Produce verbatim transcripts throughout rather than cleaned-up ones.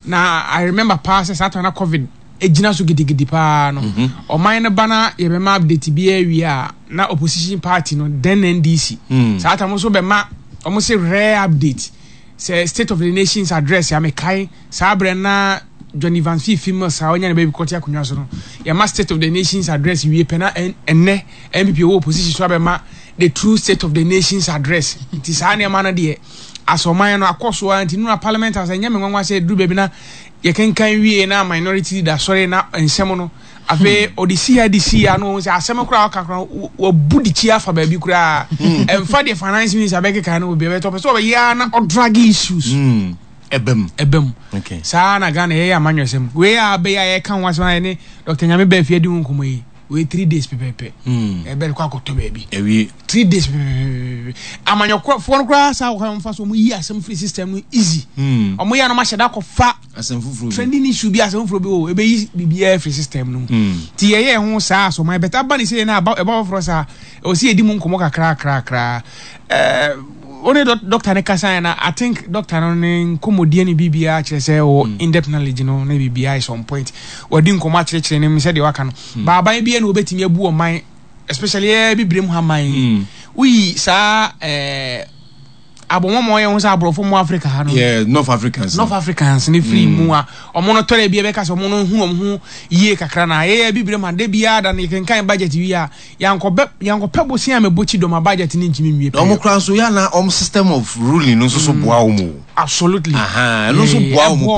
na I remember past that na COVID ejina so gidigidi pa no o man ne bana ye be ma update bi awia na opposition party no then N D C sa ata mo so be ma o mo say rare update say state of the nation's address ya me kai sa bre na Johnny Van Fee famous sa onya ne baby kotia kunwa so no ya ma state of the nation's address wie pe na enne M P P opposition so be ma the true state of the nation's address it is ania man na de asoman no akoso anti no parliament as enya me nwanwa say du baby na ye kenkan wie na minority da sorry na ensem no afi odisi adisi ya no say asem kura kakra wo budichi afa ba bi kura emfa the finance minister abeke kan no be beto so ya na drag issues mm ebem ebem okay sa na Ghana ye amanyosem we abe ya ye kan wasana ne Doctor Nyame ba fie di nkomo yi we three days pepepe mm ebe kwa ko to ba bi ewi three days amanyokro fo no kra sa wo mfa so mu yi asem free system no easy mm omo ya no ma sheda ko fa asem fufuru trending issue bi asem fufuru bi o ebe yi bibia free system no ti ye ye ho sa so my better ban say na about about for sa o si edi mu nkomo kakra kra kra eh only doctor ne kasa na I think doctor no ne komodie ni bibia kire say o in-depth knowledge no na bibia is on point wadi nkomo akire kire ne me say de waka no baba bia na obetimi abu o man especially e bibrem ha man we sa eh abomo mo ye ho sa abrofo mo Africa ha no yeah North Africans North Africans ni free mu a omo no tore bia be ka so omo no hu omo hu kakra na ye bibrem ha de bia da ne kenkan budget wi a yanko be yanko pebo sia me bochi do ma budget ni ntimi mwie pe omo kran so ya na om system of ruling no so so boa omo absolutely aha no so boa omo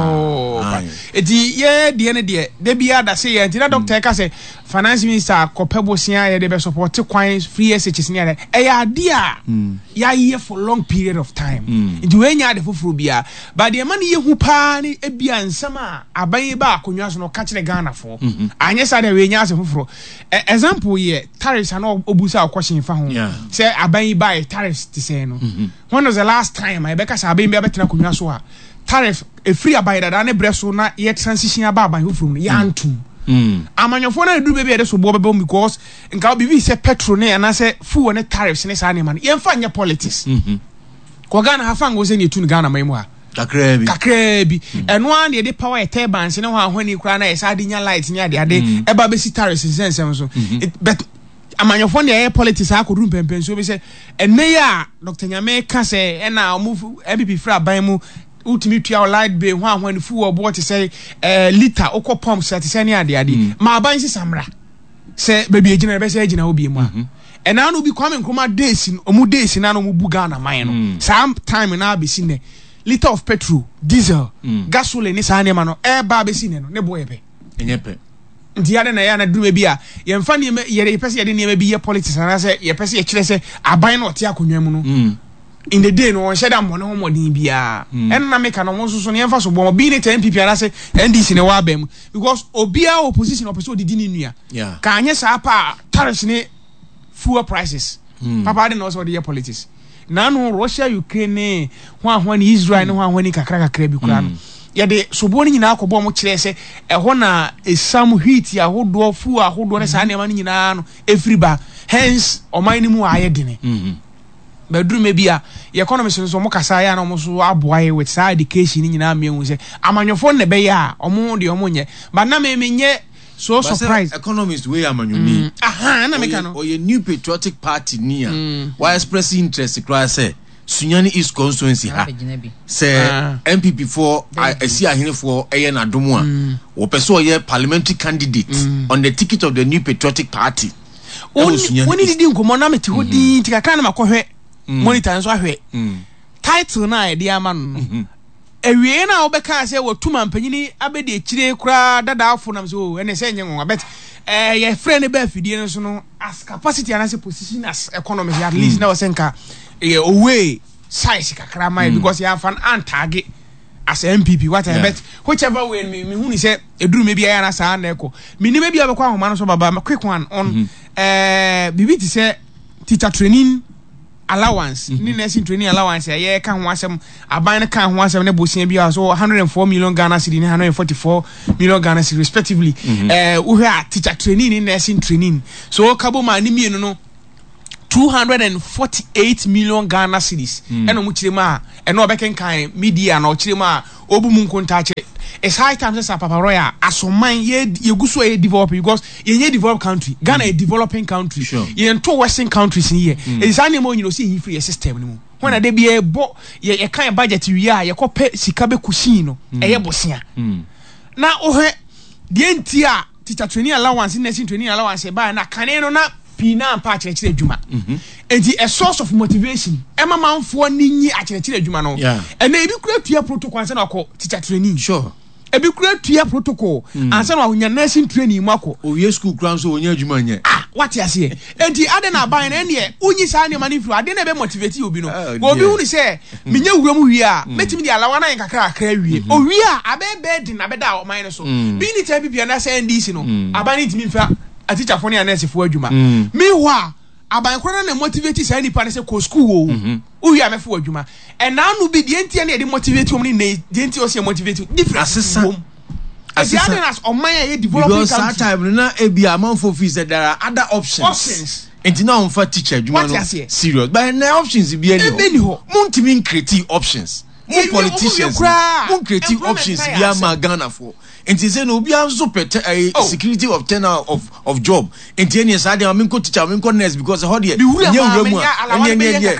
pa eti ye de ne de de bia da say ye ntina doctor ka say finance minister ko pebo sia ye de be support kwan free S H S ni ya e ya de a ya ye for long period of time nti we nya de foforo bia but the man ye hu pa ni e bia nsam a aban ba akonwa so no ka kire Ghana fo anye sa de we nya ase foforo example ye tariffs na obusa akwashin fa ho say aban ba tariffs ti say no when was the last time I beka sa aban bia betena akonwa so a tariff e free aban da na breso na ye transition aba aban foforo ya antum Mm. Amanyofo na do baby ede so bo bebe because nka bibi se petrol ne na se fuel ne tariffs ne sa ne man ye mfa nya politics mhm ko Ghana ha fa ngo se ne tun Ghana mai mu ha kakra bi kakra bi eno an de power e turbines ne ho ahwani kura na e sa de nya light ne ade ade e ba be si tariffs sensem so but amanyofo ne ye politics ha ko rum pempen so be se ene ya Doctor Nyame ka se e na omu M P P fra ban mu ultimate tua light bill ho ahwani fu obo te say eh liter okọ pump set say ne ade ade ma ban si samra say baby ejina be say ejina obi mu a e na no bi kwame nkroma days omu days na no mu bu Ghana man no some time na be si ne liter of petrol diesel gasoline ni sa ne ma no e ba be si ne no ne bo ye pe enye pe nti ade na ya na duru bi a ye mfa ne ye pese ye de ne bi ye politics na say ye pese ye kire say aban na ote akonwa mu no in the day no on sheda mo no mo din bia en na make na mo so so ne emfa so bo bi ne ten P P ara say N D C ne wa bam because obia opposition opposition di ni nua ka anye sa pa tariffs ne fuel prices papa de no so the politics na no Russia Ukraine ho ahwa ni Israel ne ho ahwa ni kakra kakra bi kura no ya de so bo ni nyina akobo mo kire se e ho na esam heat ya hodo fuel ahodo ne sa ne ma ni nyina no every ba hence o man ni mu aye dine bedroom maybe a economy so so mo kasa ya na mo so aboaye with sa education ni nyina me hu se amanyofo ne be ya omo de omo nye but na me menye so surprise economist we amanyoni aha na me ka no o ye new patriotic party ni a why express interest cry say Sunyani East constituency ha say M P P for asi ahene for eye na domo a wo pese o ye parliamentary candidate on the ticket of the new patriotic party oni di nkomo na meti hodi tikaka na makohwe monitor nso ahwe title na e dia ama no ewie na obeka say watuma mpanyini abedi ekire kura dada afo na so ene say nyenwo bet eh ye friend be afidie no so no as capacity and as position as economy at least na wasenka eh away size kakra mai because you have an antag as M P P what I bet whichever way me me hu ni say eduru me bia na sa na eko me ni me bia be kwa homa no so baba quick one on eh bibi ti say teacher training allowance ni nursing training allowance ya ye ka ho asem aban ne ka ho asem ne bosia bia so one hundred four million Ghana cedi ni one hundred forty-four million Ghana cedi respectively eh wo hwe teacher training ni nursing training so kabo ma ni mienu no two hundred forty-eight million Ghana cedis. And no muchima and no back in kind media no chima obumun contact. It's high time since Papa Roya as so mine ye you go so a develop because ye developed country. Ghana a developing country. Sure. Ye in two western countries in here. It's animal you know see he free a system anymore. When a be a bo ye a kind of budget you ya ye kope sikabe kushino e ye bosia. Na ohe the entia teacher training allowance in nursing training allowance ba na kaneno na pina and patch chire adwuma. And the a source of motivation emma manfo ni nyi a chire chire adwuma no. And na ebi kura tua protocol ansa na ko teacher training. Sure. Ebi kura tua protocol ansa na wonya nursing training mako. Owie school ground so wonya adwuma nye. Ah, what you say? And the other na ban na ne unyi sa ne mani fru ade na be motivate obi no. Go obi hu ni say menye wuram wi a metimi di alawa na nkakra akra wi. O wi a abebe din na be da o man so. Bi ni tabi bia na say N D C no. Abani timi fa a teacher for ne nurse for adwuma. Me wa aban kora na motivate say nipa na say ko school o. O wi a me for adwuma. And now no be the entia na dey motivate o ni the entia o say motivate different assistant. As the other as on my developing because that time na e be amount for fees there are other options. Options. And now on for teacher adwuma no serious. But na options be any ho. Montimi create options. Mo politicians. Mo create options be am Ghana for. And he say no be so security of tenure of of job. And any say dey am ko teacher am ko nurse because how dey nye wura mu a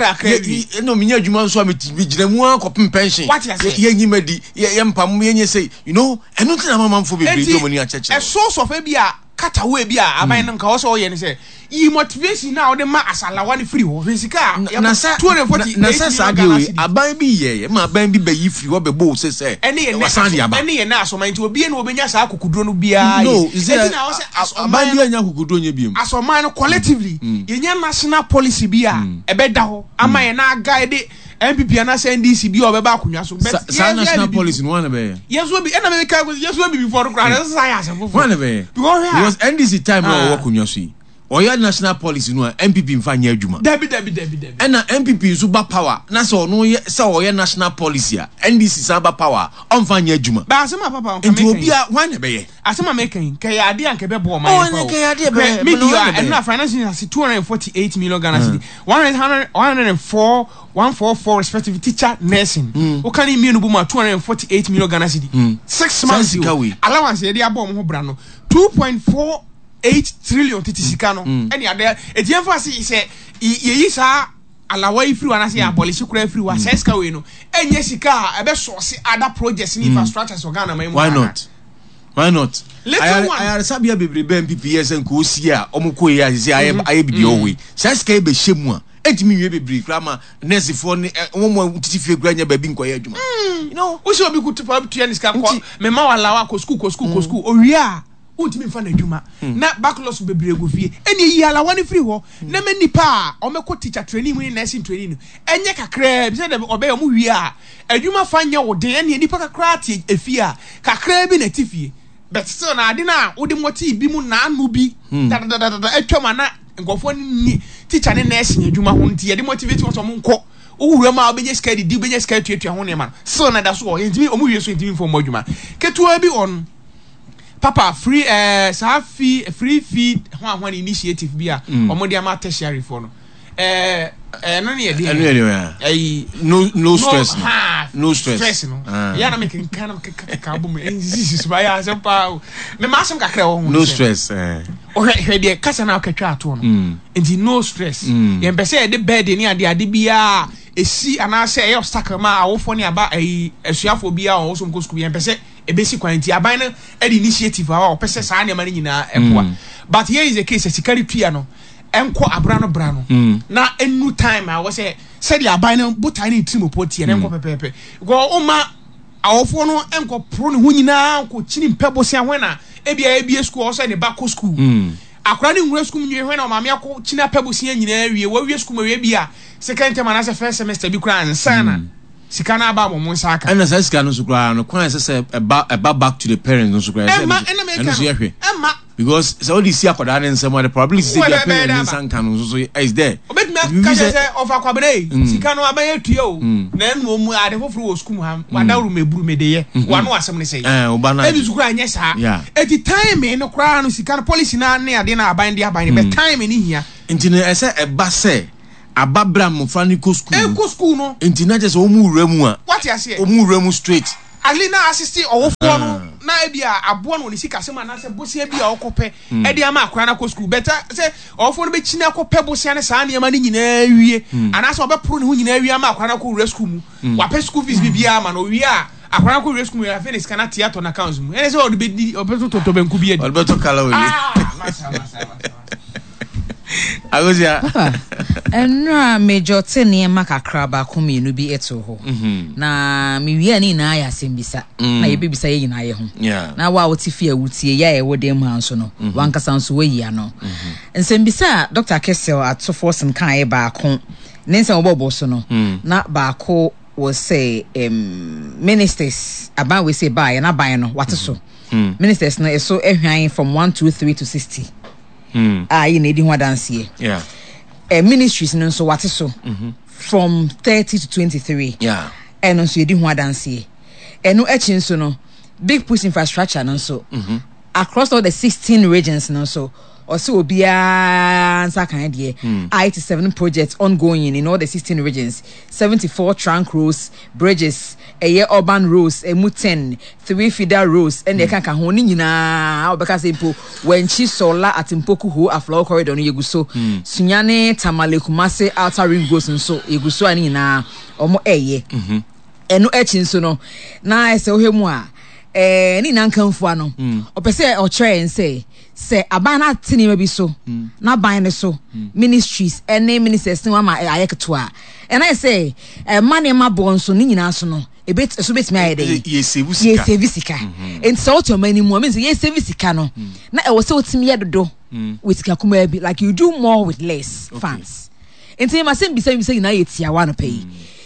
nye no me nya adwuma so am be gina mu akopem pension. Ye nyimadi ye mpam ye nye say you know eno tin am am for be be money a cheche. A source of e bia kata we bia aban nka wo so ye ne say yi motivation na wo de ma asalawa ne free ho sika na sa two hundred forty na sa sa dey we aban bi ye ma aban bi ba yi free wo be bo say say ene ye na ene ye na asoma nti obi no obenya sa akukuduro no bia no is there aban bi anya akukuduro nya biem asoma no collectively ye nya national policy bia e be da ho ama ye na guide M P P and N D C be obeba akunwa so but national policy no one be yes we be na me ka yes we be before crowd science one be because N D C time no work akunwa so oya national policy no M P P mfa nya adwuma debi debi debi debi and na M P P so ba power na so no say oya national policy a N D C sa ba power on fa nya adwuma ba asema papa on nti obi a one be ye asema making kay ade anke be bo man fa o kay ade be media and na financing has two hundred forty-eight million Ghana cedi one hundred four one forty-four respective teacher nursing o kan mi no bu ma two hundred forty-eight million Ghana cedi six months allowance ye dey abom ho bra no two point four eight trillion titi sika no eni ade etian fa se se ye yi sa alawa ifri wana se abolish kura ifri wa se sika we no enye sika e be source other projects in infrastructure so Ghana mai why not why not I I sabia bebre be M P P S nko si a omko ye ase aye aye bi de owe se sika e be hyemu a etimi wie bebre krama nurse for ne omo titi fie kura nya ba bi nkoye adwuma you know wo se obi kutu pa tu ya sika ko me ma walawa ko school ko school ko school oria untimi mfa na adwuma na backlogs bebre go fie eni yi ala wani free ho na me nipa o meko teacher training ni nursing training enye kakra bi se de obey o mu wie a adwuma fa nya wo den eni nipa kakra tie efie a kakra bi na tifie but still na ade na wo de moti bi mu na anu bi da da da da atwa na ngofo ni teacher ne nursing adwuma ho nti ye de motivate wo so mo nko owura ma obenye sika di obenye sika tuatua ho ne ma so na da so o ntimi o mu wie so ntimi fo mo adwuma ketua bi on papa free eh uh, sa fee free feed ho ho initiative bia omo dia ma tertiary for no eh eh no ne dey eh no no stress no stress stress no ya na me kan kan ka bo me this is why I say pa me ma sem kakra ho no stress eh o he dey kasa na akatwa ato no enti no stress ye mpese e dey bed ni ade ade bia esi ana say e obstacle ma awofo ni aba eh asuafo bia o so mko school ye mpese ebesi kwanti aban na e initiative a o pese saa ne ma nyina epoa but here is the case sikari tua no enko abra no bra no na enu time a wo say said the aban no botai na trim opoti na enko pepepe go o ma awofo no enko pro ne ho nyina enko chini mpebo se ahwena ebia ebia school o say ne back school akora ne nwura school nwe hwena o ma me akọ china pebo se nyina wie wo wie school we bia second term na say first semester bi kura ansana sika na ba mo monsa aka and say sika no so kura no kwan say say eba eba back to the parents no so kura say emma emma so yehwe emma because so the see akoda na nsem the probability say the parents nsan kan so so is there obetme ka say of akwabere sika no abaye tuo na enu mu ade foforo wo school ha wadawru meburu medeye wano asem ne say eh oba na ebi sukura nyesa at the time no kura no sika no policy na ne ade na aban de aban be time ni hia Intine ese eba se ababra mofra ni ko school. E ko school no. Intine je se omu wura mu a. What you say? Omu wura mu straight. Ali na assist owofo no na e bia abo no ni sika se ma na se bosia bia okope e dia ma akwa na ko school better say owofo no be chine akope bosia ne sa na ma ni nyina wie ana se obepro ne hu nyina wie ma akwa na ko wura school mu wa pe school fees bia ma no wie a akwa na ko wura school mu ya finish kana theater na accounts mu ene se o de be obeto to to benku bia di obeto kala we ah masa masa Agozia enra major tene makakra ba ko mienu bi eto ho na mi wi ani na ya sembisa na ye bibisa ye nyina ye ho na wa wo tifi awutie ya ye wo dem hanso no wankasa nso we yi ano nsembisa Doctor Kessel ato force kan ye ba ko nensa obobo so no na ba ko was say um ministers about we say buy na buy no what so ministers no so ehwan from one two three to sixty. Mm. Ah, you need one dance here. Yeah. Uh, ministries no so what is so mm-hmm. from thirty to twenty-three. Yeah. And also you did one dance here. And no etching so no big push infrastructure no so mm-hmm. across all the sixteen regions no so also be a answer kind idea. Mm. eighty-seven projects ongoing in all the sixteen regions, seventy-four trunk roads, bridges, a year urban roads, a muten, three feeder roads, and they can can honi na because simple when she solar at Impoku who a floor corridor no yeguso Sunyane Tamale Kumase outer ring roads and so yeguso ani na omo eye. Mhm. Eno etchin so no na ese ohemu a eh ni nankamfo ano. Opese o try say say abana tini maybe so mm. na ban so mm. ministries and name ministers no ma ayeketo a and I say eh man ma bon so ni nyina so no e bet so bet me ayede ye save sika ye save sika and so to many more means ye save sika no na e wo se otimi ye dodo with sika kuma bi like you do more with less okay. funds enti ma sem bi say say na ye tia wa no pay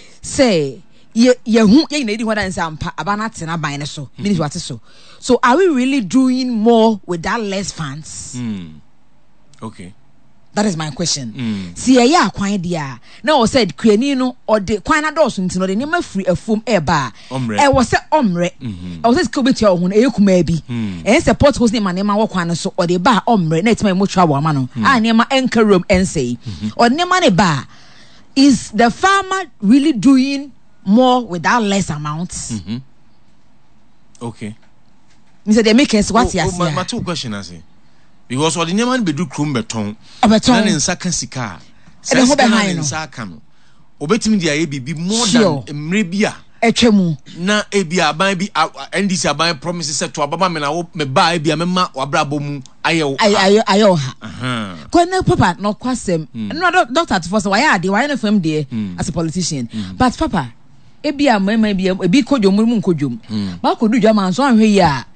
say ye ye hu ye na edi ho dan sampa abana tena ban so ministry what so so are we really doing more with that less funds? Mm. Okay. That is my question. Mm. See, yeah, quite dear. Now, said Quenino or the Quina Dawson to know the name of free a foam air bar. I was a ombre. I was a scubitia on a maybe. And support whose name my name walk on so or the bar ombre, next my much trouble, mano. I name my anchor room and say, or name money bar. Is the farmer really doing more with that less amounts? Mm-hmm. Okay. Mister they make us what oh, my, my two questions I say. Because what the name be do krum beton. Beton. Na nsa kan sika. E ho behind no. Nsa kan no. Obetimi dia ye bibi more than emre bia. Etwemu. Na e bia aban bi N D C aban promise say to ababa me na wo me ba e bia me ma wabrabo mu aye aye aye ha. Aha. Ko na papa no kwasem. No doctor to for say why are they why na fam there as a politician. But papa e bia mama bia e bi kodwom mu nkodwom. Ba ko du dwama so anhwe yi a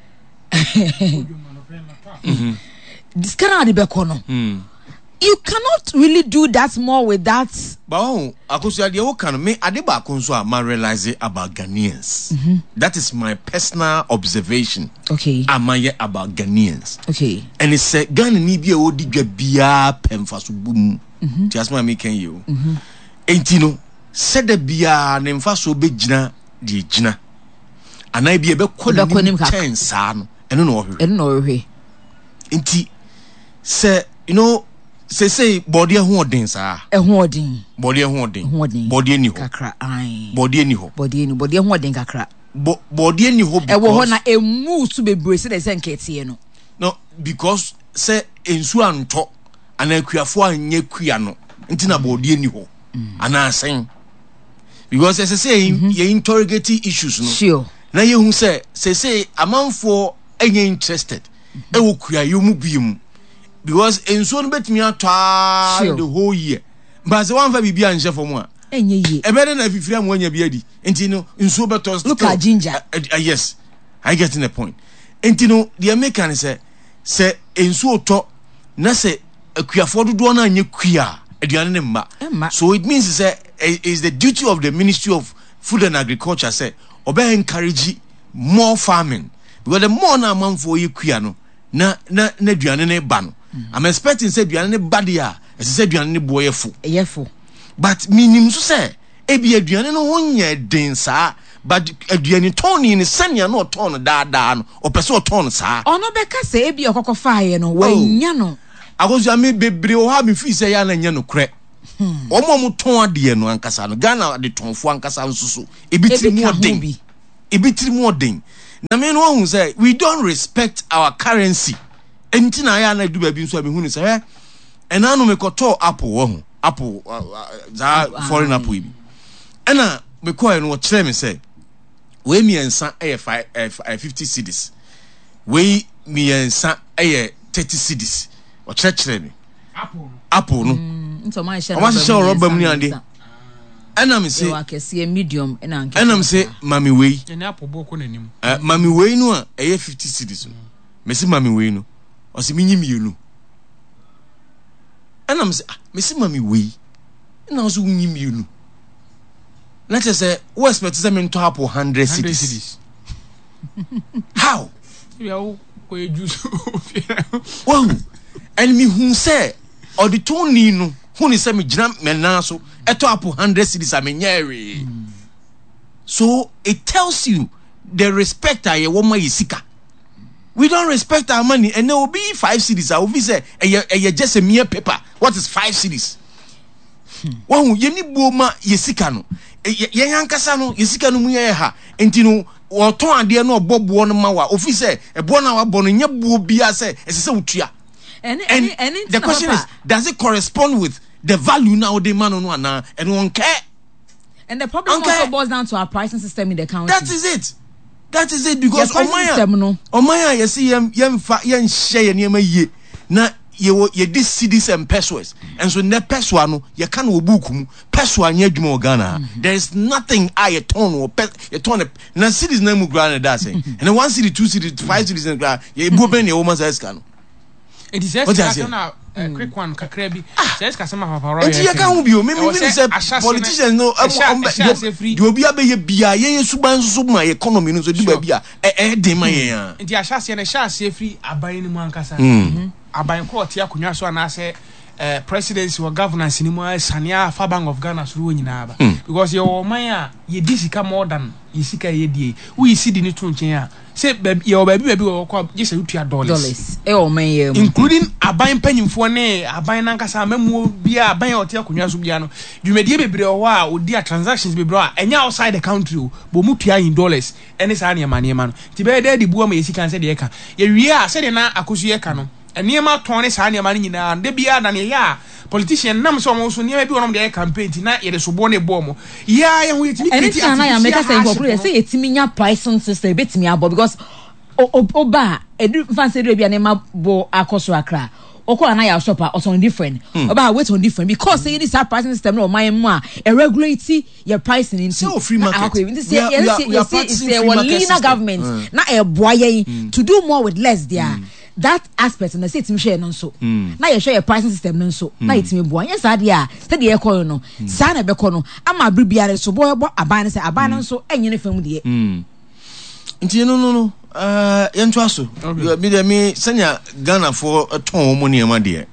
Mhm. This kind of bekono. Mm. You cannot really do that more with that. But oh, akosia de wo kan me ade ba konso a ma realize about Ghanaians. Mm-hmm. That is my personal observation. Okay. Amaye about Ghanaians. Okay. And it's a Ghana ni bia wo digwa bia pemfa so bum. Mhm. Just ma me ken you. Mhm. Enti no, said the bia ne mfa so be gina de gina. Anai bia be kɔ ni chance no. Eno no ohwe. Eno no ohwe. Inti say you know say say body ho odin sa e ho odin body ho odin body ni ho kakra ai body ni ho body ni body ho odin kakra body ni ho e wo ho na emu su bebre se de senkete no no because say ensu anto anakuafo anye kua no nti na body ni ho ana sen because say say ye interrogate issues no sure na ye hu say say say amanfo enye interested e wo kua yomu biemu because enso no betimi atwa the whole year but say one fa bibia nje for mo a enye ye e be na afifiri am wanya bia di enti no enso beto look at ginger uh, uh, yes I get in the point enti no the American say say enso to na say akuafo dodo na anye kua aduane ne mma so it means say it is the duty of the Ministry of Food and Agriculture say obe encourage more farming because the more na manfo ye kua no na na na aduane ne ba no I'm expecting say aduane ne ba dia e say aduane ne boye fo eyefo but minim so say e bi aduane no ho nya den saa but aduane toni ne sania no ton da da no opese o ton saa ono be ka say e bi okokofa ye no wanya no akoso ame bebre o ha me fi say ya na nya no kre omo mo ton ade no ankasa no Ghana de tonfo ankasa nsusu ebitiri mu odin ebitiri mu odin na me no hu say we don't respect our currency enti na ya na du ba bi nso me hu ni say ena no me koto apple wo hu apple za foreign apple bi ena me ko no kire me say we mi ensa e fifty cedis we mi ensa e thirty cedis o kire kire me apple apple no nto ma she na ma she roba mu ni ande ena me say wa kese medium ena nke ena me say mami we ena apple boko nanim eh mami we no a e fifty cedis me say mami we no o se minyi mienu ena me say me say mami we ena o so unyi mienu let us say we expect say me to apple one hundred cedis how we are ko ejus wow and me hu say or the tone no hu ni say me gina me na so eto apple one hundred cedis a me nyere so it tells you the respect aye wo ma yisika. We don't respect our money and there will be five cedis I will be say eh just a mere paper. What is five cedis? Wow, ye ni boma yesika no ye yankasa no yesika no mu ye ha enti no wo ton ade no obobo no ma wa ofi say ebo na wa bo no nya buo bia say ese se utua and, and, and the question is does it correspond with the value now the man no na and won care and the problem okay. also boils down to our pricing system in the country. That is it. That is it because Omaya no. Omaya yesi yem yem fa yen share yema ye na ye ye dis cedis and pesos and so ne peso no ye kan obuku mu peso anya dwuma Ghana there is nothing I ton or ye ton na cedis na mu gra da say and one cedi two cedi five cedis na gra ye bo ben ye woman say ska no it is just na quick one kakra bi say ska sama papa ro ye ye kan hu bi o me me say politicians no the obi abeye bia ye suban so ma economy no so di ba bia e e den ma ye ya nti ahase na ahase free aban ni mu ankasa aban court ya konwa so na say eh presidency or governance ni mu sania fa Bank of Ghana so nyina ba because ye o man a ye disika more than ye sika ye die we see di ni to nchen a say ye o ba bi ba bi wo kwa je say utua dollars dollars e o man ye including aban panyimfo ne aban nankasa mamu bia aban o tia konwa so bia no dwumedie bebre o wa odi a transactions bebre a enya outside the country o bo mu tua in dollars ene sa ne ma ne ma no ti be dey di buo ma ye sika say de ka ye wie a say de na akosu ye ka no eniema tone sa ne ma ne nyina de bia da ne ya politician nam so mo so ne bi wonom de campaign ti na ye de so bo ne bo mo ya ye ho yetimi piti ati na ya make say for pro say yetimi nya pricing system betimi abo because oba edu fancy do bia ne ma bo akoso akra okọ na ya shop or on different oba wait on different because say this pricing system no my mu a regulate your pricing into so free market this say it's a leaner government na e boa yen to do more with less there that aspect na say tim share no so na ye share your pricing system no so na yetimi boa yes ade a say de e koyo no sa na be ko no ama bribiare so boy bo aban say aban no so enye ne fam de nti no no no uh yento aso me de me senya Ghana for ton mo ne ma de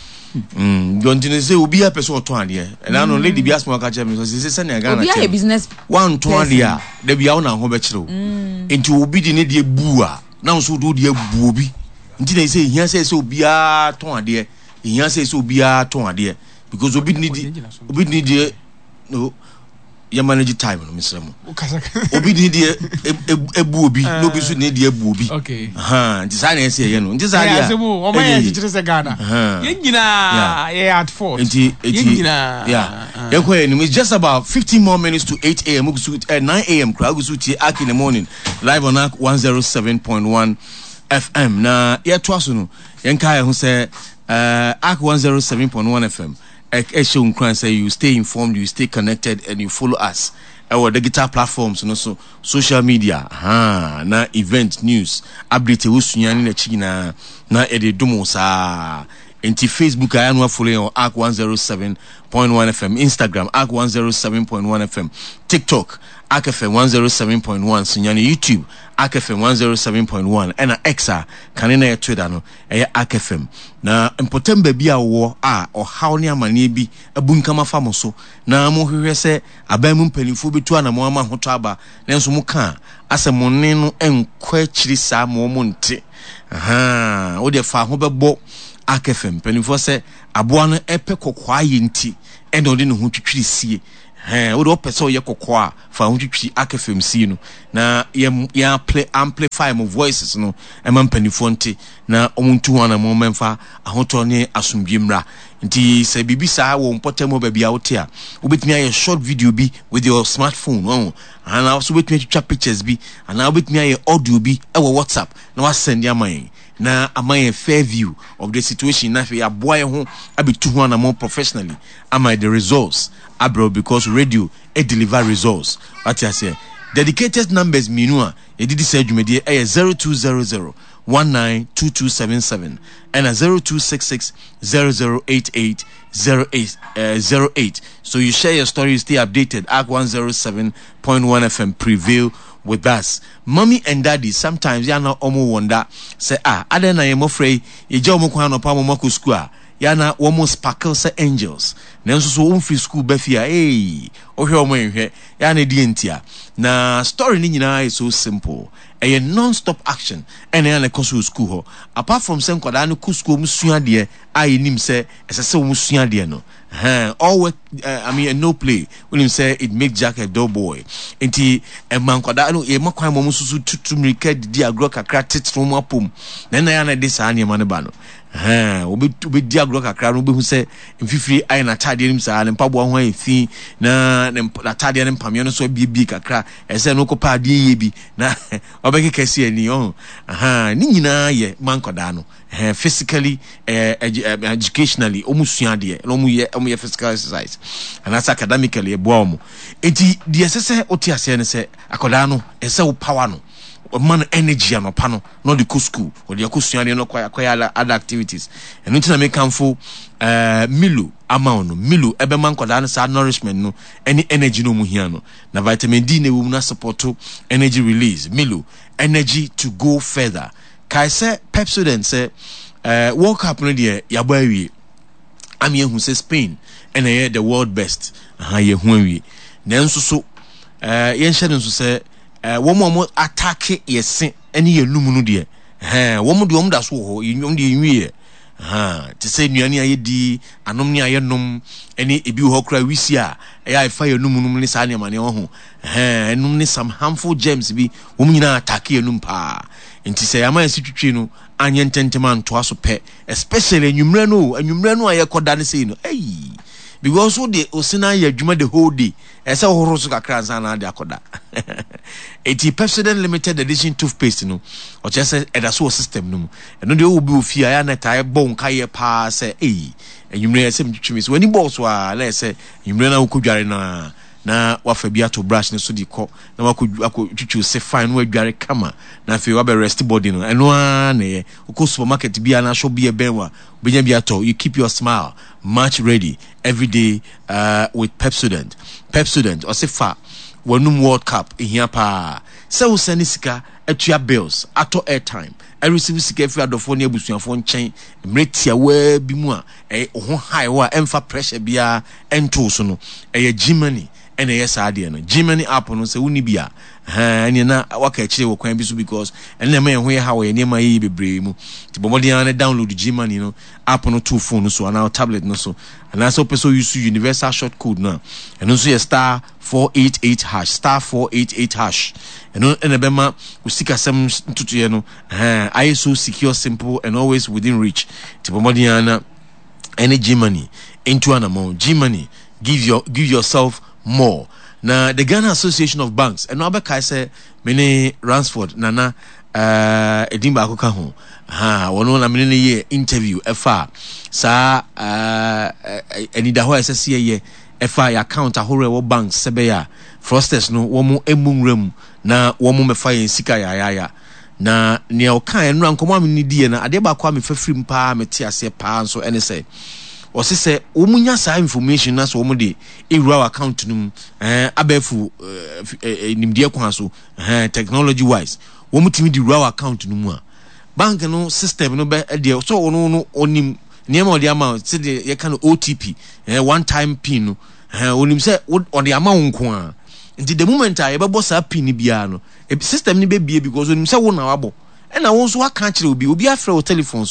mm don't you say obi a person ton ade and I know lady bi asmo ka che me so say senya Ghana che obi a business one ton ade a da bia wo na ho be kire nti obi di ne de bu a na so do de bu obi nti na say hia say say obi a ton ade hia say say obi a ton ade because obi ni di obi ni di no ya manage time no misrem obi ni di ebu obi no bi so ni di ebu obi okay ha nti sa na ese ye no nti sa dia ya o ma ya kire se Ghana ye nyina ye at fault nti ye nyina yeah ye ko ye no it's just about fifteen more minutes to eight a m at nine a m crowd go so tie Ark in the morning live on Ark one oh seven point one F M na ye to aso no ye nka ye ho se uh Ark one oh seven point one F M I show you say you stay informed, you stay connected, and you follow us. Our digital platforms, and also social media, ha, na event news, update usunyani na china na ede domo sa. Enti Facebook I am following on Ark one oh seven point one F M, Instagram Ark one oh seven point one F M, TikTok Ark F M one oh seven point one, sunyani YouTube Ark F M one oh seven point one, and Exa kanena ya Twitter no e Ark F M. Na important baby a wo a o haw ne amane bi abunkama famo so na mo hwehwe se aban mu mpanifo betu ana mo ama hoto aba nenso mo ka asemo ne no enkwa chiri sa mo mo nte aha wo de fa ho bebo akefem penifo se aboa no epe kokwa yenti e no de no ho twitwiri sie eh wo do pese o ye kokwa fa ho twitwiri akefem sie no na ye ya play amplify mo voices no e man penifo nti na omuntu wana mo memfa ahoto ne asomdwemra nti se bibi sa wo mpotemo ba bia wote a obetimi aye short video bi with your smartphone oh and also obetimi twitwa pictures bi and obetimi aye audio bi e wo WhatsApp na wa send ya man na amaye fair view of the situation na ya boy ho abetu ho na more professionally am the results abro because radio e deliver results what I say dedicated numbers minu a e didi say dwumede e zero two zero zero one nine two two seven seven and a zero two six six zero zero eight eight zero eight uh, zero eight. So you share your story, stay updated. A Q one oh seven point one F M prevail with us. Mommy and daddy sometimes ya na omo wonder say ah ada na yemo frey ye je omo kwan no pa mo mako school ya na womo sparkle say angels nanso so won free school ba fia eh ohwe omo enhwe ya na di entia na story ni nyina is so simple a non-stop action and na koso school ho apart from say nkoda no ku school mu sua de ai nim say esese wo mu sua de no eh all work uh, I mean no play when him say it make Jack a dull boy enti e man nkoda no e makwan mo susu tutumrika di agro kakra titro mu apom na na ya na de sa ne ma ne ba no eh obi obi di agro kakra no be hu say mfifiri ai na tade nim sa ne mpabo ho afi na na tade ne mpamye no so biebi kakra ese no ko pa de ye bi na obeke kesi ani oh aha ni nyina ye man nkoda no eh physically eh, educationally omusua de no mu ye omu ye physical exercise and that's academically e boa omu enti de sese oti ase ne se akoda no ese wo power no man energy anopa no no the school or the kusua no kwaya kwaya other activities and until na make kamfo eh Milo amount no Milo ebe man koda no sa nourishment no any energy no mu hia no na vitamin D na wo na support energy release Milo energy to go further kai say Pepsodent say eh World Cup no de yaba awie am ye hu say Spain and eh the world best aha ye hu awie nanso so eh yen hye no so say eh wo mo attack yesi ene ye num no de eh wo mo de wo mo da so ho yom de nwie ha te say nuane aye di anom ne aye nom ene ebi ho kra wisi a e ya fa ye num num ne sa ne ma ne ho eh num ne some harmful germs bi wo mo nyina attack ye num pa enti say ama yesi twitwi no anye ntentema nto aso pe especially anwumra no anwumra no aye koda ne sei no ei because who the osina ye adwuma the whole day ese horo so kakra nsa na de akoda eighty Pepsodent limited edition toothpaste no o chese edaso system no eno de obi ofia ya na tai bon kaye pa se eh enwumre ese mtwimi so ani boss wa na ese enwumre na wokudware na na wafa bi ato brush ne so di ko na wakotwitwu se fine no adware kama na fe wa be rest body no eno a na ye uko supermarket bi ana shop bi e benwa benya bi ato you keep your smile much ready every day uh, with Pepsodent Pepsodent or se fa wanum World Cup ehia pa se wo sani sika atua bills ato airtime I receive sika fi adofo ne abusuafo nchen mretia wa bi mu a eh ho high wa emfa pressure bia ento so no eh Germany ene yes ade no Germany app no se woni bia ha ene na waka kire wo kwan bi so because ene ma ehwe ha wo ene ma yi bebre mu ti bomodi na download Germany no app no to phone so na tablet no so and also person use universal short code na eno so star four eight eight hash star four eight eight hash eno ene be ma usika sem tutuye no ha I so secure simple and always within reach ti bomodi na any Germany into an amount Germany give your give yourself more. Now the Ghana Association of Banks and Abeka say many Ransford nana uh edimba akoka ho ha wono na mene ye interview efa sa uh enida ho ss ye efa ya account ahore wo banks sebe ya frosters no wo mu emunrem na wo mu mefa yen sika ya ya ya na ne o kan enra nkomo amini die na ade ba kwa me fafiri mpa meti ase pa so ene say o se se o munya sa information na so o mu de ewura account num eh abefu nimdie kwa so eh technology wise wo mutimi di raw account num a bank no system no be de so ono no onim niam odi ama se de ye kan O T P eh one time pin no eh onim se odi ama wonko a nti the moment a ye bebo sa pin bia no system ni be bie because onim se wo na wabo e na won so aka kire obi obi afre o telephone so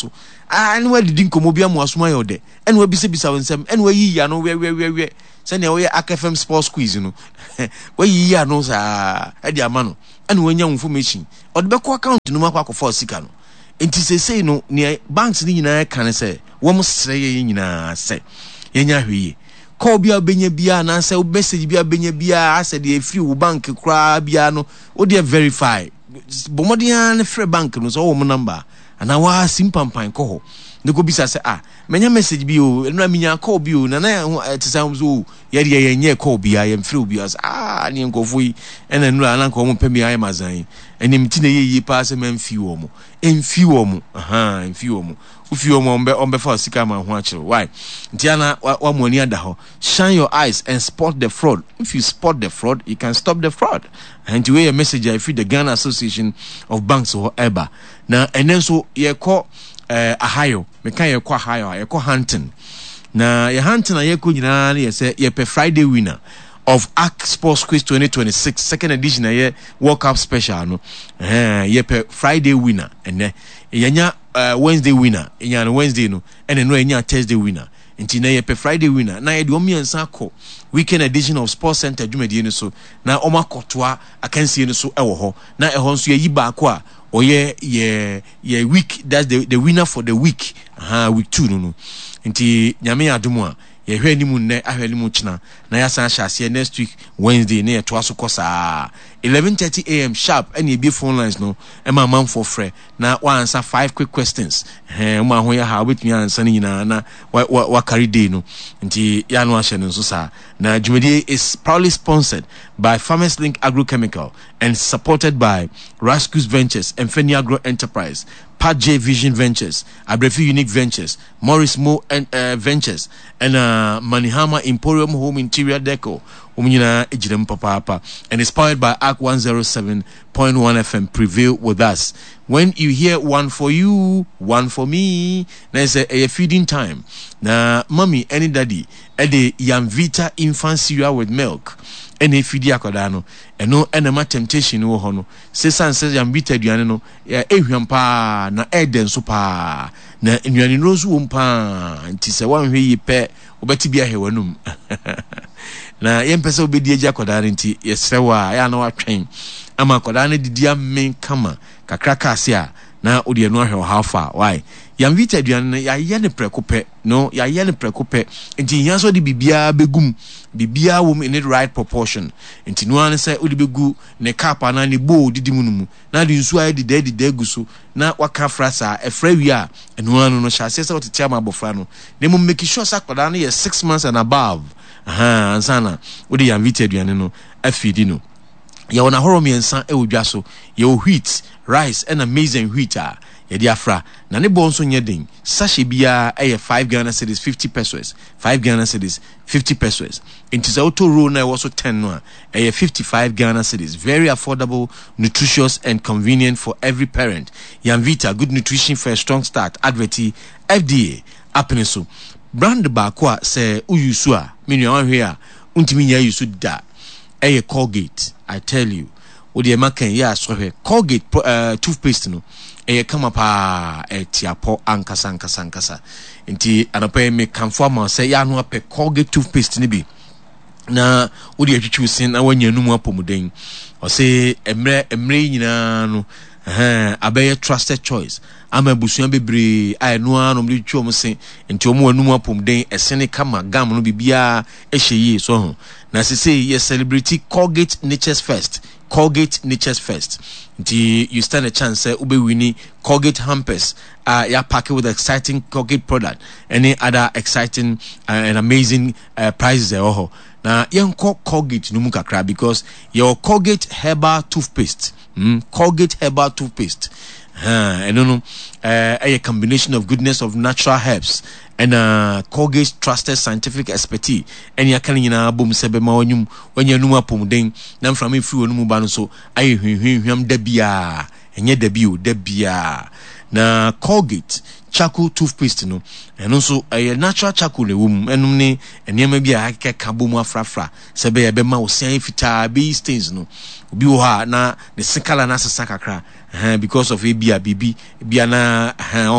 and where did Inkomobia Mwasuma de, and we be sebisa wensem, and where ye are no where where where where send away A K F M sports quiz, you know, where ye are no sa Edia Mano, and when young information, or the back account no mako for Sikano. And to say no near banks in I can say, one must say in say, Yenya Hui. Call bia benya bia na say message bia benya bia I said the free bank cry bia no o dey verify bomodian free bank no so wo number and awa simpampan ko ho ne ko bisa say ah menya message bi o no minya call bi o na na tisam so ye de ye nye call bia ye free bia ah ne nkofo yi ena nura na nko mo pemi ayi mazan enim ti na ye yi pa se memfi wo mo emfi wo mo aha emfi wo mo ufi wo mo ombe ombe fa sika ma ho akire why ntiana wa mo ani ada ho shine your eyes and spot the fraud. If you spot the fraud, you can stop the fraud. And to a message I feed the Ghana Association of Banks or E B A now and then so ye call uh Ohio me kan ye call Ohio ye call Hampton na ye Hampton na ye ko nyina na ye say ye pe Friday winner of A C Sports Quiz twenty twenty-six second edition na World Cup special no eh ye pe Friday winner ene yenya uh, Wednesday winner yenya Wednesday no ene no yenya Thursday winner nti na ye pe Friday winner na ye de omiensa ko weekend edition of Sports Center dwumadi ni so na omakotoa akansie ni so ewo ho na ehon so yi ba ko a oye ye ye week that's the the winner for the week aha week two no no nti nyame adumu a ye hwe ni mu nne ahwe ni mu china na ya san hyase next week Wednesday na ye to aso kosa eleven thirty a m sharp and ye be phone lines no e ma man for free na wa answer five quick questions eh ma ho ya ha wetumi answer ni na na wa wa carry day no nti ya no ahye no so sa na Jumedi is proudly sponsored by Farmers Link Agrochemical and supported by Rascus Ventures and Feni Agro Enterprise, Pat J Vision Ventures, Abrefi Unique Ventures, Morris Mo and uh, Ventures, and uh, Manihama Emporium Home Interior Deco, Umina Ejidem Papa, and inspired by A C one oh seven point one F M. Prevail with us. When you hear one for you, one for me, there's a, a feeding time. Na mommy, any daddy, ede Yamvita infant cereal with milk. Any feedi akodano and no enema temptation wo ho no se san se Yamvita aduane no ya ehwam pa na eden so pa na nnuane no so wo pa nti se wan hwe yi pe obeti bia hewanum na yempese obedi agya akodano nti yesrewa ya na watwen ama akodano didi amen kama kakra kase a na odi enu ahwe how far why Yamvita aduane ya ye ne prekope no ya ye ne prekope nti yan so de bibia begum bibia wo in the right proportion nti no an say odi begu ne cap na ne bowl didi munumu na de nsu ayi de de de guso na waka frasa efra wi a eno anu no hyase say otete am abofra no ne mo make sure say kwada no ye six months and above aha ansana odi Yamvita aduane no afidi no ye wona horo miensa e wodwa so ye wheat rice and amazing wheat a ye di afra na ne bon so nyeden sachet bia e five Ghana cedis fifty pesos five Ghana cedis fifty pesos into the auto roll na also ten no e fifty-five Ghana cedis very affordable, nutritious and convenient for every parent. Yamvita, good nutrition for a strong start. Adverti F D A apneso brand ba ko a se uyusu a menu anhwe a untimi nya yusu da e Colgate. I tell you odi e makan ya so hwe Colgate uh, toothpaste no e kama pa e tiapo ankasa ankasa ankasa nti anapa me kanfo ama se ya no apɛ Colgate toothpaste ni bi na odi atwitwu sin na wanya numu apomuden o se emre emre nyina no eh abeye trusted choice ama busuan bebre ai no anu mde twu om se nti omo anumu apomuden esene kama gam no bibia ehye yi so ho na se say yes celebrity Colgate Nature's First Colgate Nature's First nti you stand a chance say ube winning Colgate hampers uh ya packed with exciting Colgate product any other exciting uh, and amazing uh, prizes there oh na yenko Colgate no mu kakra because your Colgate herbal toothpaste mm, Colgate herbal toothpaste uh I don't know uh a combination of goodness of natural herbs and uh Colgate trusted scientific expertise and ya kan nyina bom sebe ma wanyum wanyanum apomden na mfra me free wonum ba no so aye hwehwehwam da bia enye da bio da bia na Colgate charcoal toothpaste no eno so a natural charcoal le wom enum ne enema bia akeka bom afrafra sebe ye be ma osian fitaa be stains no obi wo ha na the sikala na sesa kakra eh because of ebia bibi bia na eh on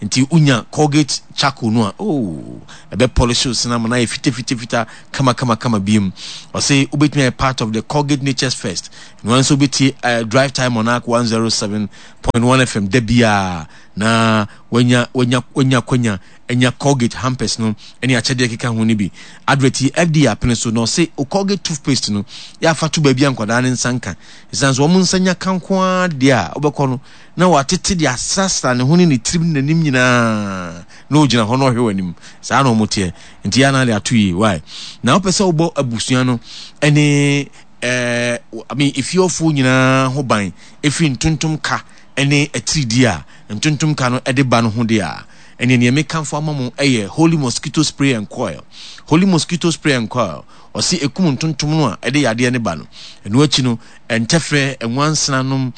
nti unya Colgate charcoal no oh ebe polish sinama na fita fita fita kama kama kama biem or say ubetme a part of the Colgate Nature's Fest no one so beti uh, drive time on Arc one oh seven point one F M debia na wenya wenya wenya kwenya enya Colgate hampers no eni achede keka ho ni bi adverti F D A pen so no say o Colgate toothpaste no ya fa to ba bia nkwada ne nsanka isan so mo nsanya kanko a dia obekọ no na watete dia sasa ne ho ni trim nanim nyina na ogina ho no hwe wanim sa na omote nti ya na le atoyi why na opese obo abusua no ene eh I mean if you fu nyina ho ban efi ntuntum ka ene atiridi a ntuntum ka no ede ba no ho dia ene ne me kan fo amamu eye Holy Mosquito Spray and Coil Holy Mosquito Spray and Coil o si ekum ntuntum no a ede yade ne ba no eno achi no entefre enwansana nom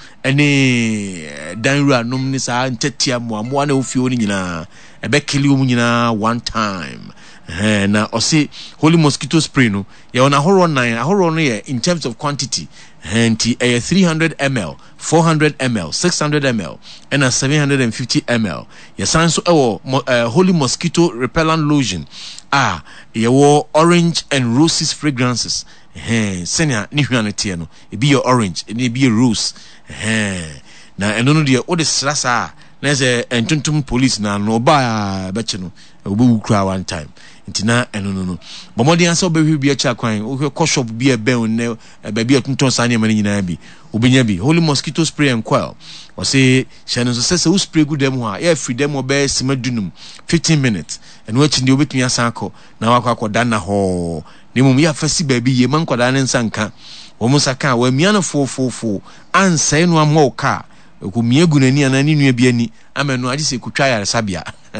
ene danru anom ni sa ntetia moamoa na ofio ni nyina ebe kili om nyina one time eh na o si Holy Mosquito Spray no ye ona horo nine ahoro no ye in terms of quantity and a three hundred milliliters, four hundred milliliters, six hundred milliliters, and a seven hundred fifty milliliters. Yes, and so uh, Holy Mosquito Repellent Lotion. Ah, you wore orange and roses fragrances. Hey, senior, nihuanity no. It be your orange, it be a rose. Hey, now and no dear, all the strassa. There's a entuntum police na no ba betcheno. Obu kra one time. Ntina eno no no but more the answer be bi acha kwan o ko shop bi e ben ne ba bi atunton sane mani nyina bi obenya bi Holy Mosquito Spray and Coil o say shano so say we spray good dem ho a ya free dem obe simadunum fifteen minutes and we chinde obetumi asanko na wakwa akoda na ho ne mum ya fasi ba bi ye man koda ne nsanka wo musaka wa miano fo fo fo ansai no amwo ka ko miegu nani anani nua bi ani amenu ade se kutwa ya sabia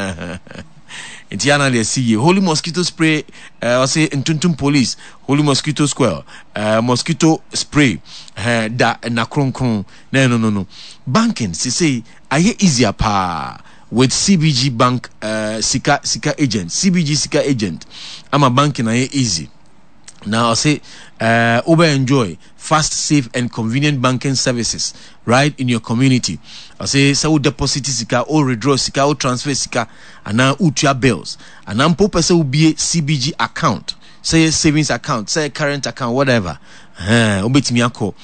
Itiana le see Holy Mosquito Spray uh, I say Ntuntum Police Holy Mosquito Square uh, mosquito spray uh, da na kron kron no no no no banking say say aye easier pa with C B G Bank uh, Sika Sika agent C B G Sika agent I'm a banking aye easy now I say uh over enjoy fast, safe and convenient banking services right in your community. I say so deposit sika or withdraw sika or transfer sika and now utia bills and now purpose will be a C B G account, say a savings account, say a current account, whatever. Eh obetimi akọ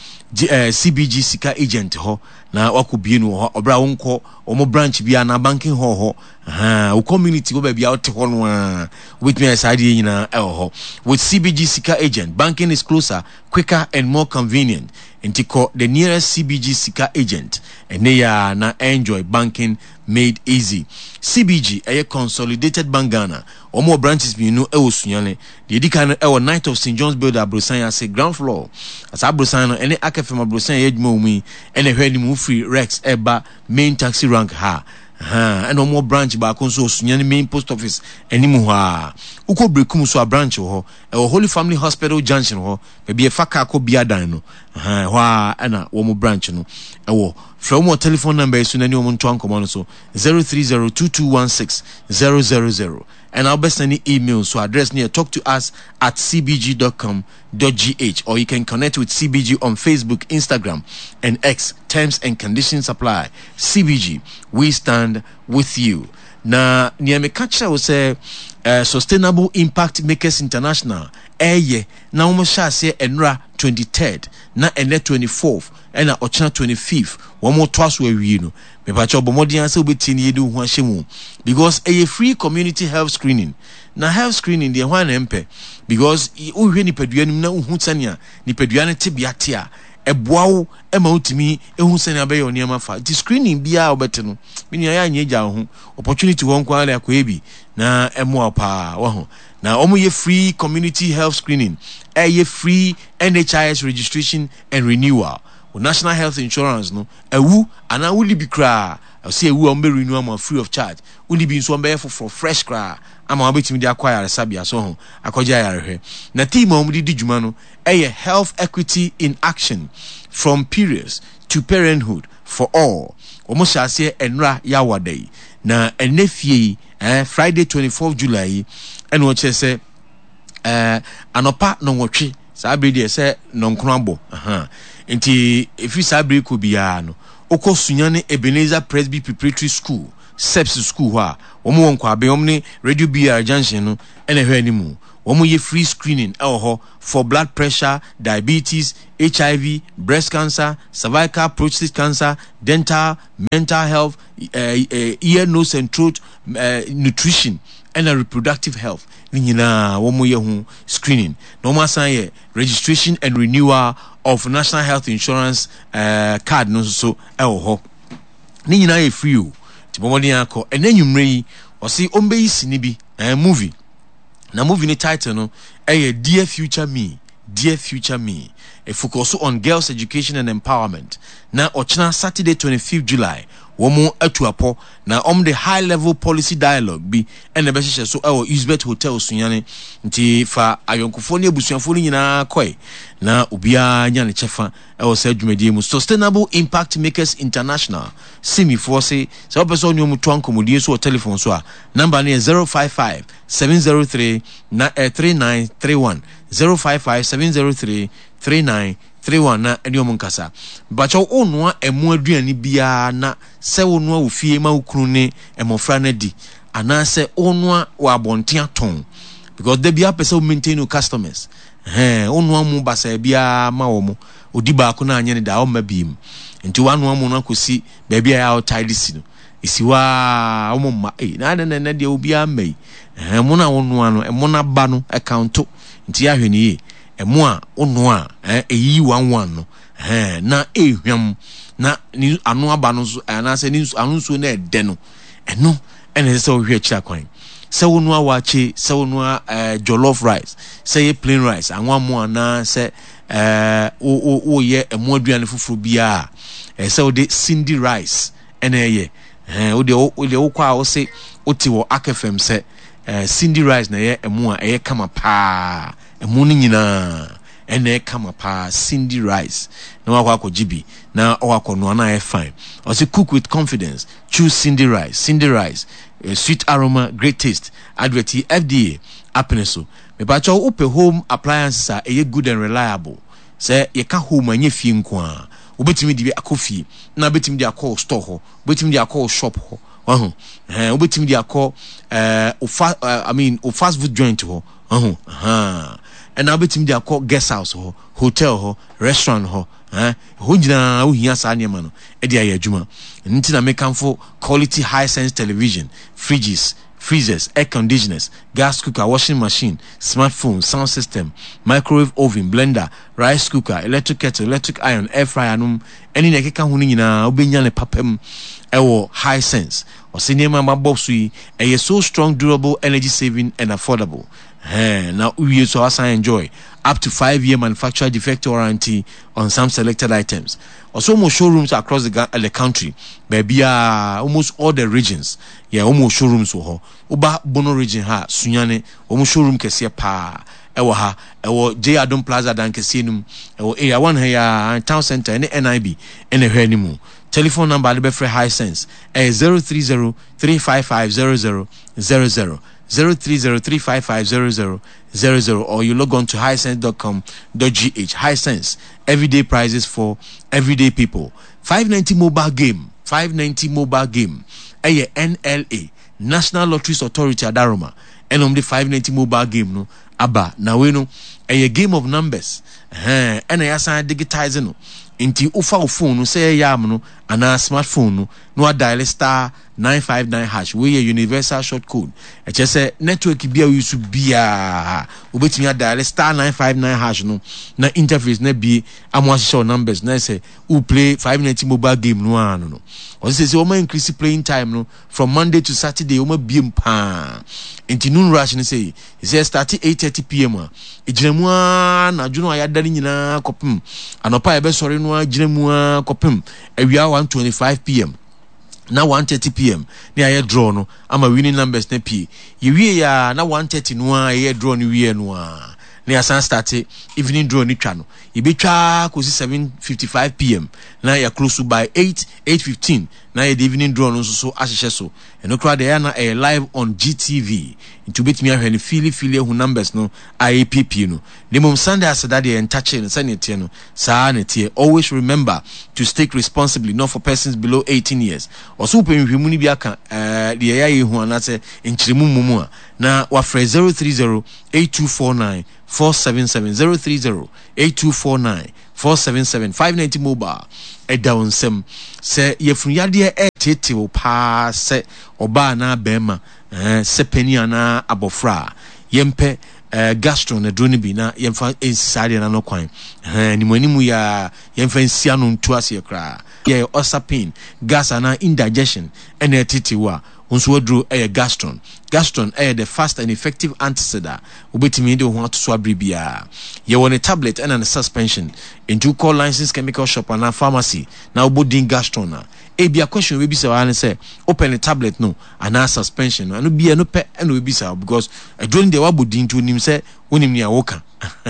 C B G Sika agent ho na wakubie no ho obra wonko omo branch bia na banking ho ho aha o community go ba bia ote ho no a with me aside nyina e ho with C B G Sika agent banking is closer, quicker and more convenient. Intiko the nearest C B G Sika agent and they are na enjoy banking made easy. C B G a consolidated bank Ghana or more branches be no ewosunyane the edika no e Night of Saint John's builder Abrosan as a ground floor as Abrosan any akafem Abrosan edmo mi ene hwe ni mu free Rex eba main taxi rank ha ha and no more branch ba konso osunyane main post office enimu ha uko brekum so a branch ho e Holy Family Hospital Junction ho be e faka ko bia dan no ha ho ana wo mo branch no e wo from our telephone number is nani omo ntwan komo no so zero three zero two two one six zero zero zero and I'll best any email so address near talk to us at c b g dot com dot g h or you can connect with C B G on Facebook, Instagram and X. Terms and conditions apply. C B G, we stand with you. Na niame kacha was say uh, Sustainable Impact Makers International eye na omo sha se enra twenty-third na ene twenty-fourth ena ochana twenty-fifth one more twice we we no me pa cho bomodi an se obeti ni edu ho ahyemu because a free community health screening na health screening de ho na empe because o hwe ni paduanum na hu tania ni paduane te biate a eboawo ema utimi ehu sene abeyo oniama fa the screening bia obete no mini ya nyeja ho opportunity won kwa ala akoebi na emo pa wo ho na omo ye free community health screening e ye free N H I S registration and renewal o national health insurance no ewu ana wuli bi kra I say ewu am be renew am free of charge wuli bi nso am be for fresh kra ama abetimi de acquire sabia so ho akoja yarehwe na team am di djuma no e health equity in action from periods to parenthood for all omo sha se enra yawadai na enefie eh Friday twenty-fourth July and what you say eh anopa no nwotwe sabri de se no nkronabo aha nti if you sabri ko bia no okosunyane Ebenezer Presby Preparatory School Seps School ha omo won kwa be omni Radio B R Junction no ene hwe animu omo ye free screening e ho for blood pressure, diabetes, H I V, breast cancer, cervical prostate cancer, dental, mental health, uh, uh, ear, nose and throat, uh, nutrition and uh, reproductive health. Nyina omo ye hu screening no ma san ye registration and renewal of national health insurance uh, card no so e ho ni nyina ye free o ti bomodi akọ enanyumre yi o si ombe yi sini bi eh, movie na movie ni title no eh Dear Future Me, Dear Future Me. A focus on girls education and empowerment. Na ochina Saturday twenty-fifth July womo atuapo na om the high level policy dialogue bi ene be hye so e Usbet Hotel Sunyane nti fa ayonkofo ne abusuafo ni nyina koi na obia nya ne chefa e wo sa dwumadie mu Sustainable Impact Makers International simi force so person nyu muto ankomodie so telephone so a number ne zero five five seven zero three three nine three one zero five five seven zero three three nine three one na eni omunkasa bacho onua emu aduani bia na se onua ofie ma ukunu ne emofra na di ana se onua wa bontia ton because they bia person maintain customers eh onua mu basa bia ma wo mu odi ba ko na anye ne da o ma biem nti wanu amu na kosi ba bia ya outside si no isi wa omo ma eh na na na de obi amai eh mu na onua no emu na ba no account nti ya hwene yi emu a onu a eh eyi one one no eh na ehwam na ni anu aba no so na se ni anu so na ede no eno ene se ohwe kira kwan se onu a wache se onu a jollof rice se plain rice anwa mu ana se eh o o o ye emu aduane fufuru bia eh se o de Cindy rice ene ye eh o de o de o kwa o se o ti wo akfem se eh Cindy rice na ye emu a ye kama pa emu ni nyina ene kama pa Cindy rice na wakwa ko gibi na wakwa no na e fine o say cook with confidence choose Cindy rice Cindy rice uh, sweet aroma great taste advert F D A apeneso me ba cho upe home appliances are e good and reliable say ye ka home anye fie nko a obetimi di akofie na betimi di akọ store ho betimi di akọ shop ho uh eh obetimi di akọ eh o I mean o fast food joint ho uh uh and now betimi di akọ guest house ho hotel ho restaurant ho eh ho nyina wo hia sa niam no e di aye adwuma nti na mekanfo quality high sense television fridges freezers, air conditioners, gas cooker, washing machine, smartphone, sound system, microwave oven, blender, rice cooker, electric kettle, electric iron, air fryer, num any nekeka hunu nyina obenya ne papem ewo high sense. Or senior mama box we a so strong, durable, energy saving and affordable. Eh, now we so as I enjoy up to five year manufacturer defect warranty on some selected items. Also, almost showrooms across the, the country, baby, uh, almost all the regions. Yeah, almost showrooms ho. Uba Bono region ha, Sunyane, almost showroom kesia pa. Ewa ha, ewa J Adon Plaza dan kesinum, ewa area one here, town center, and N I B, and a henimu. Telephone number Alibefre High Sense, eh zero three zero three five five zero zero zero zero. zero three zero three five five zero zero zero zero or you log on to highsense dot com dot g h. Highsense, everyday prizes for everyday people. five ninety mobile game, five ninety mobile game. Aye N L A, National Lotteries Authority Adaroma. And on the five ninety mobile game no aba na we no a game of numbers. Eh and I assign digitizing no. Inti ufa phone no say yam no and a smartphone no no dial star nine five nine hash we a universal short code e che say network bia we su bia obetimi dial star nine five nine hash no na interface na bi amo show numbers na say who play five ninety mobile game no ano no o say say o ma increase playing time no from Monday to Saturday o ma biem pa inti noon rush ni say e say start eight thirty p m e jiremu na juno ayada ni nyina kopem anopa e be sori no jiremu kopem awia one twenty-five p m na one thirty p m ni aye draw no ama winning numbers na p ye wie ya na one thirty no aye draw ni wie no a na yasan start evening draw ni twa no e be twa ko seven fifty-five p m na ya close by eight eight fifteen na ya evening draw no so ahyehyɛ so eno kra de ya na e live on G T V into bit me ahwe ni fili fili hu numbers no I P P no nemum Sunday asada de entache no sane tie no saa ne tie. Always remember to stake responsibly, not for persons below eighteen years. Also pe nhwemu ni bi aka eh de ya ye hu anase enchiremu mumu a na wa frɛ zero three zero eight two four nine four seven seven zero three zero eight two four nine four seven seven five ninety mobile e down sem se ye funyade e tete wo pa se oba na bema eh se penia na abofra yempe eh gastro na drone bi na yemfa ensade na no kwan eh ni manimu ya yemfa nsia no ntu ase kra ye osapin gas na indigestion ene tete wa onso wadro eh gastron gastron eh the fast and effective anticidal obetimi de ho atoso abribia ye won a tablet and a suspension into call license chemical shop and a pharmacy na obodin gastron na e bia question we bi say wan say open a tablet no and a suspension no anu bia no pe and we bi say because adwon de wabodin to nim say wonim ni awoka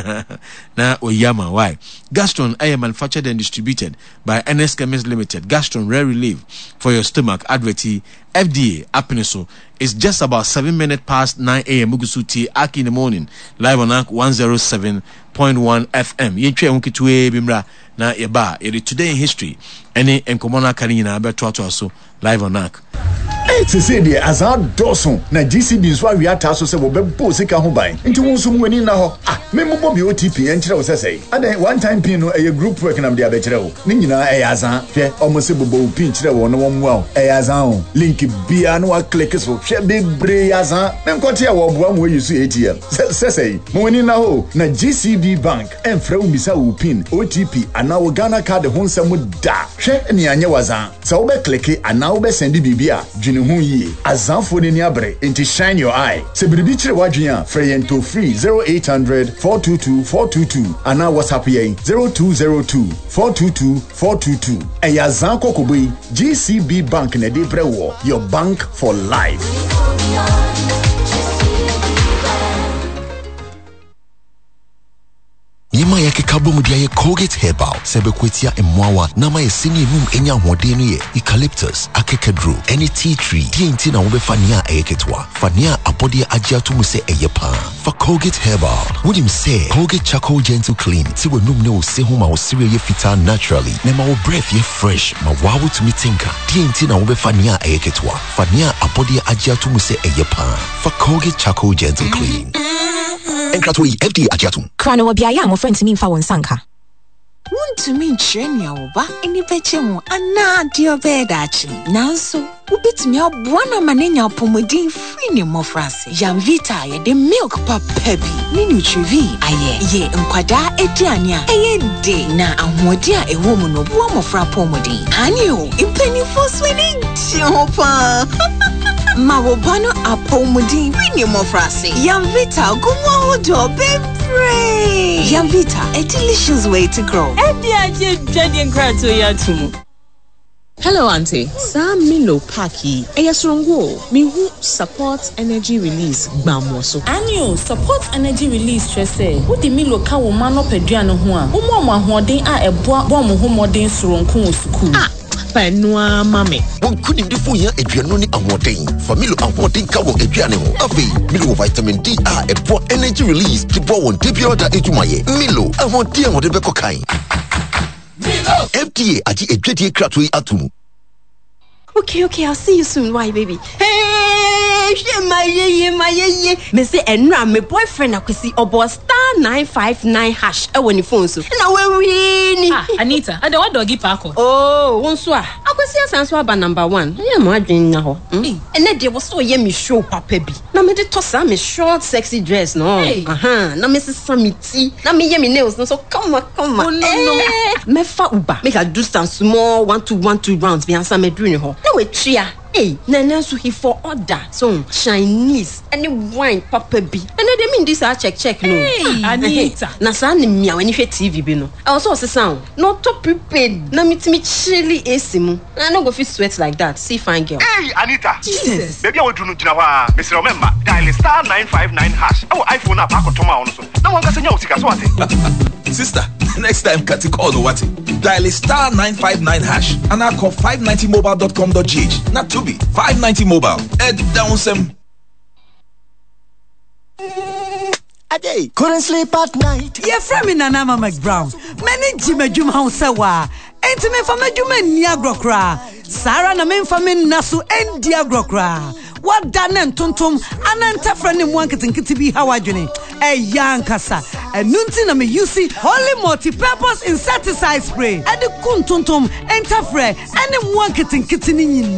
na oyama why gastron I am manufactured and distributed by N S Chemist Limited. Gastron rare relief for your stomach adverti F D A Apeniso is just about seven minutes past nine a m Mugusuti Aki in the morning live on A K one oh seven point one F M. Yentwe unkitwe bimra na yeba yedi today in history any enkomona kani nyina abeto ato so live on A K. Eh se se de azan doson na G C B so awia ta so se wo bebo sika ho ban nti won so mwani na ho ah me mo bobi O T P enkyere wo sesei adan one time pin no eye group work na me de abekere wo ni nyina eh azan hwe omo se bobo pin kyere wo no wo mwa eh azan link bia no wa click so hwe bebre azan me nkote ya wo boa mo yisu A T M sesei mwani na ho na G C B bank enfra wo misa wo pin O T P ana wo Ghana card ho nsam da hwe ni anye wazan se wo be click ana wo be send bibia dwene hu yi azanfo ni abre into shine your eye se biribi kire wadwen a frɛ yɛn to free zero eight hundred four two two four two two ana WhatsApp yɛn zero two zero two four two two four two two ɛyɛ azan kokoboyi G C B bank na de brɛ wo your bank for life. Yema yake kabo mudia ye Colgate Herbal sebe kwetia emwawa na ma yesini enum enya hode no ye eucalyptus akekedro any tea tree die nti na wo be fania eyeketwa fania abode agya to mu se eyepa for Colgate Herbal would say Colgate Charcoal Gentle Clean ti we num ne wo se ho ma wo sire ye fita naturally na ma wo breath ye fresh ma wawo to me tinka die nti na wo be fania eyeketwa fania abode agya to mu se eyepa for Colgate Charcoal Gentle Clean. Enkratoi F D A Ajatum. Krano wabiaya mo friends mi mfa wonsanka. Won't mean train ya oba any betchemu ana dear bed actually. Nanso, ubit me up one manenya pomodin free ni mo France. Yam vita ye de milk pap pebi. Ni nutrivi aye ye nkwada ediania. Eye de na ahodi a ewo mu no bo mo fra pomodin. Anio, impeni for swelling chopa. Mawobano apomodin free ni mo France. Yam vita gumo hodo bebre. Yam vita, a delicious way to grow. Hello, Auntie. Sam Milo Paki. Eyasrongo. Mihu support energy release. Gbamoso. Annual support energy release. Trese. Who the Milo ka wo mano peduano hua. Umo mo ahoden a eboa bom ho moden soronko osuku. Ah. Penua mame. Won kunim de fo ya aduano ni ahoden. Familo ahoden ka wo aduane ho. Afi, Milo vitamin D a ebo energy release. Ki bo won de bioda ejumaye. Milo ahoden a wo de bekokan. Milo F D A agi edwedie kratoi atumu. Okay, okay, I'll see you soon. Why, baby? Hey, she my ye my ye. Me say enra me boyfriend akwesi obo star nine five nine hash e woni phone so. Na we win. Ah, Anita, I don't want doggy park. Oh, wonso a. Akwesi asanso aba number one. E mo adwen na ho. Ene de wo so ye me show papa bi. Na me de tosa me short sexy dress no. Aha, na me sesa me ti. Na me ye me nails no so come on, come on. Oh, no, no. Me fa uba. Make I do some small one two one two rounds bi ansa me do ni ho. Na we tria. Hey, Nana so he for order. So Chinese any wine papa bi. And they mean this I check check no. Hey, Anita. Na sa ni mia when you T V bi no. I also say sound. Not to prepared. Na meet me chilly A C mu. I no go fit sweat like that. See fine girl. Hey, Anita. Jesus. Baby I want to know jina wa. Mister Remember dial star nine five nine hash. Our iPhone na pa ko toma ono so. Na wan ka senya usika so ate. Sister, next time cut it call no what? Dial star nine five nine hash and I call five ninety mobile dot com dot g h. Not to be five ninety mobile. Head down some. Ade, couldn't sleep at night. You're from Nana McBrown. Many Jimmy Jum House Sawa. Ain't me from a Juma Niagrokra. Sarah na men from Nasu and Diagrokra. What done and tuntum and antafran in one kitten kitty how I journey. A young cassa. And nuntin me you see holy multi-purpose insecticide spray. And the kuntuntum and tafre and one kitten kitten in.